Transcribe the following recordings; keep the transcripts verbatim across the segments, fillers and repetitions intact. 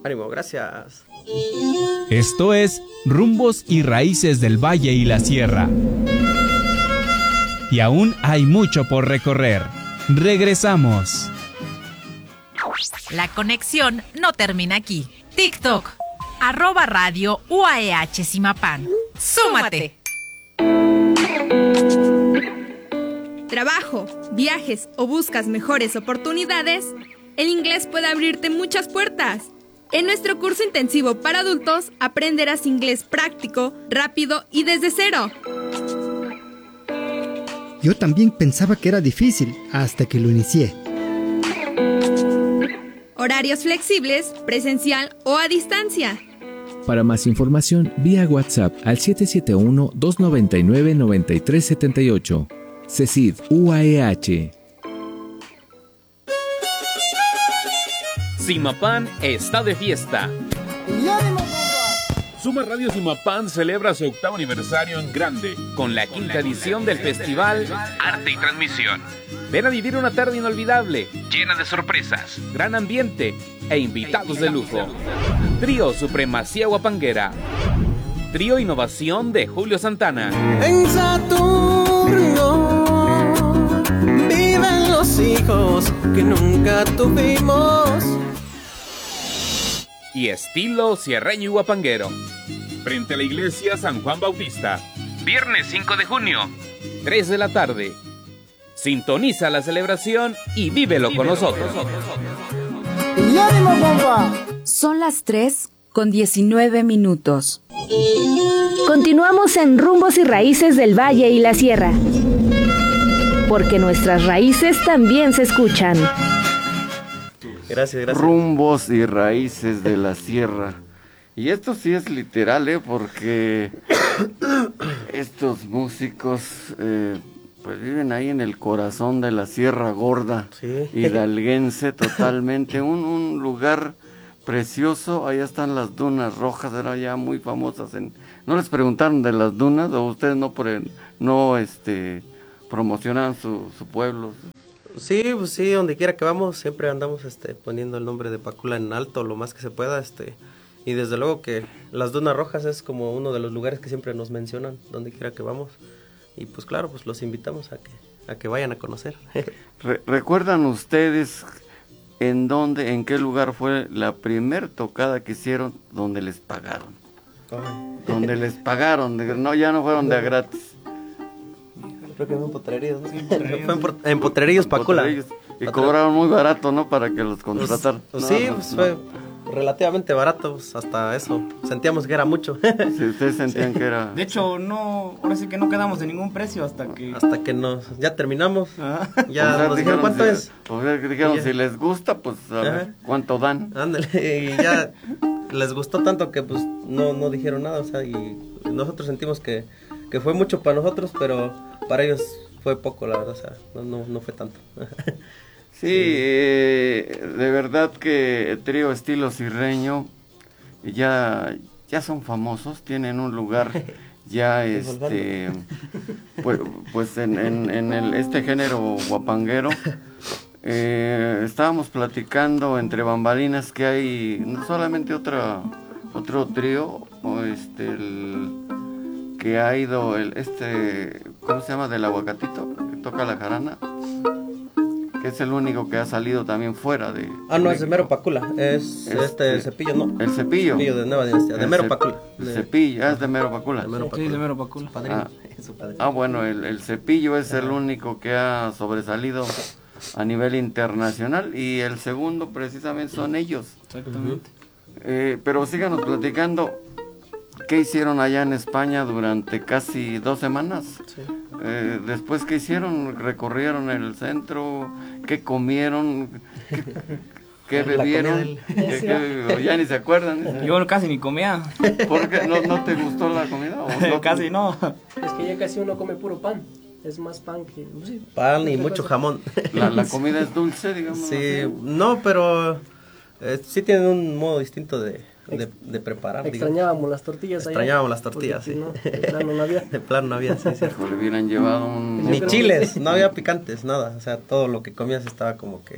Ánimo, gracias. Esto es Rumbos y Raíces del Valle y la Sierra. Y aún hay mucho por recorrer. Regresamos. La conexión no termina aquí. TikTok, arroba radio U A E H Zimapán. ¡Súmate! Trabajo, viajes o buscas mejores oportunidades, el inglés puede abrirte muchas puertas. En nuestro curso intensivo para adultos aprenderás inglés práctico, rápido y desde cero. Yo también pensaba que era difícil hasta que lo inicié. Horarios flexibles, presencial o a distancia. Para más información, vía WhatsApp al siete siete uno, dos nueve nueve, nueve tres siete ocho. CECID U A E H. Zimapán está de fiesta. Suma Radio Zimapán celebra su octavo aniversario en grande, con la quinta edición del festival Arte y Transmisión. Ven a vivir una tarde inolvidable, llena de sorpresas, gran ambiente e invitados de lujo. Trío Supremacía Huapanguera. Trío Innovación de Julio Santana. En Saturno viven los hijos que nunca tuvimos. Y Estilo Sierreño y Huapanguero. Frente a la iglesia San Juan Bautista. Viernes cinco de junio, tres de la tarde. Sintoniza la celebración y vívelo, vívelo con nosotros. Y ánimo, bomba. Son las tres con diecinueve minutos. Continuamos en Rumbos y Raíces del Valle y la Sierra. Porque nuestras raíces también se escuchan. Gracias, gracias. Rumbos y Raíces de la Sierra. Y esto sí es literal, ¿eh? Porque estos músicos eh, pues viven ahí en el corazón de la Sierra Gorda, sí. Hidalguense totalmente. un, un lugar precioso. Allá están las dunas rojas, eran ya muy famosas. En... ¿No les preguntaron de las dunas o ustedes no, pre... no este, promocionan su, su pueblo? Sí, pues sí, donde quiera que vamos siempre andamos este, poniendo el nombre de Pácula en alto lo más que se pueda, este, y desde luego que las Dunas Rojas es como uno de los lugares que siempre nos mencionan donde quiera que vamos, y pues claro, pues los invitamos a que, a que vayan a conocer. Re- ¿Recuerdan ustedes en dónde, en qué lugar fue la primer tocada que hicieron donde les pagaron? Ay. Donde les pagaron, no, ya no fueron de a gratis. Creo que fue en Potrerillos, ¿no? Sí, Potrerillos. Fue en, por, en Potrerillos, Pácula. Y Potrerillos. Cobraron muy barato, ¿no? Para que los contrataran. Pues, no, sí, no, pues no. fue relativamente barato, pues, hasta eso. Sentíamos que era mucho. Sí, ustedes sentían sí. que era... De hecho, no, ahora sí que no quedamos en ningún precio hasta que... Hasta que nos, ya terminamos. Ah. Ya o sea, nos dijeron, ¿cuánto si, es? O sea, dijeron, si les gusta, pues a ver, ¿cuánto dan? Ándale, y ya les gustó tanto que pues no, no dijeron nada, o sea, y nosotros sentimos que, que fue mucho para nosotros, pero para ellos fue poco, la verdad, o sea, no, no, no fue tanto. Sí, eh, de verdad que el trío Estilo Sierreño ya, ya son famosos, tienen un lugar ya este pues, pues en, en, en el, este género huapanguero. Eh, estábamos platicando entre bambalinas que hay no solamente otra otro trío o este el, que ha ido el este ¿cómo se llama? Del Aguacatito, que toca la jarana, que es el único que ha salido también fuera de... Ah, no, es de Mero Pácula, es este, este el Cepillo, ¿no? El Cepillo. El Cepillo de Nueva Dinastía, de Mero Pácula. El Cepillo, ah, es de Mero Pácula. De Mero Pácula. Sí, de Mero Pácula. Ah, ah, bueno, el, el Cepillo es el único que ha sobresalido a nivel internacional y el segundo precisamente son ellos. Exactamente. Eh, pero síganos platicando. ¿Qué hicieron allá en España durante casi dos semanas? Sí. Eh, después, ¿qué hicieron? ¿Recorrieron el centro? ¿Qué comieron? ¿Qué, qué bebieron? ¿Qué, qué, ya ni se acuerdan. Yo casi ni comía. ¿Por qué? ¿No, no te gustó la comida? ¿O no? Casi no. Es que ya casi uno come puro pan. Es más pan que... Sí, pan y mucho jamón. La, la comida es dulce, digamos. Sí, así. No, pero eh, sí tienen un modo distinto de... De, de preparar. Extrañábamos digamos. las tortillas. Extrañábamos allá, las tortillas, sí. No, de plano no había. De plano no había, sí, sí. Le hubieran llevado un... Ni chiles, no había picantes, nada. O sea, todo lo que comías estaba como que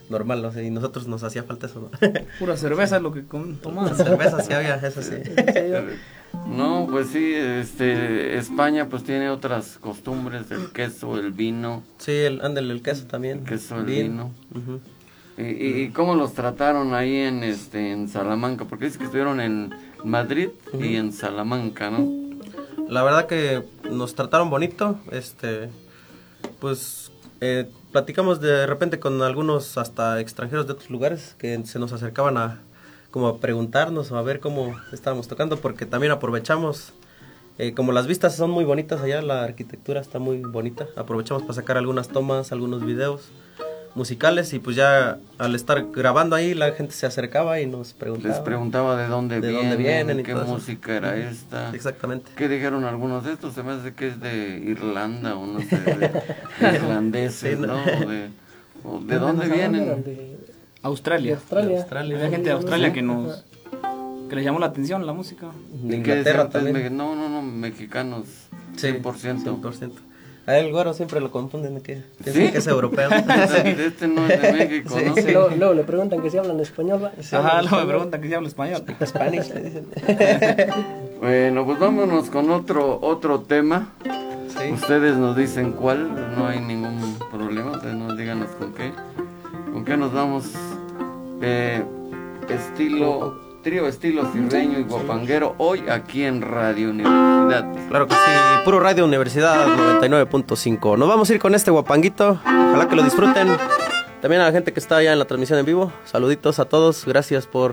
normal, ¿no? Y nosotros nos hacía falta eso, ¿no? Pura cerveza es lo que tomamos. Cerveza sí había, eso sí. No, pues sí, este, España pues tiene otras costumbres, el queso, el vino. Sí, el, ándale, el queso también. El queso, el vino. vino. Uh-huh. y, y cómo los trataron ahí en este en Salamanca? Porque dice que estuvieron en Madrid uh-huh. y en Salamanca, ¿no? La verdad que nos trataron bonito, este, pues eh, platicamos de repente con algunos hasta extranjeros de otros lugares que se nos acercaban a como a preguntarnos o a ver cómo estábamos tocando, porque también aprovechamos, eh, como las vistas son muy bonitas allá, la arquitectura está muy bonita, aprovechamos para sacar algunas tomas, algunos videos musicales, y pues ya al estar grabando ahí la gente se acercaba y nos preguntaba. Les preguntaba de dónde de vienen, dónde vienen y qué música eso. Era esta. Exactamente. ¿Qué dijeron algunos de estos? Se me hace que es de Irlanda o no sé, de, de irlandeses, sí, ¿no? O de, o ¿de dónde vienen? De Australia. De Australia. De Australia. Hay gente de Australia que nos que les llamó la atención la música. De Inglaterra también. Me, no, no, no, mexicanos. cien por ciento. Sí, cien por ciento. A él, güero, siempre lo confunden, que, ¿Sí? que es europeo. Este no es de México, sí, ¿no? Sí. Luego, luego le preguntan que si hablan español, ¿va? Sí, Ajá, luego me preguntan que si hablan español. Spanish, le dicen. Bueno, pues vámonos con otro otro tema. Sí. Ustedes nos dicen cuál, no hay ningún problema, ustedes nos díganos con qué. ¿Con qué nos vamos? Eh, estilo... Trío estilo cirreño y guapanguero, hoy aquí en Radio Universidad. Claro que sí, puro Radio Universidad noventa y nueve punto cinco. Nos vamos a ir con este guapanguito, ojalá que lo disfruten. También a la gente que está allá en la transmisión en vivo, saluditos a todos, gracias por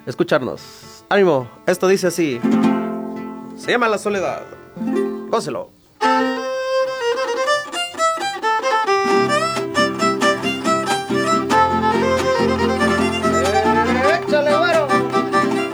escucharnos. Ánimo, esto dice así, se llama La Soledad, gócelo.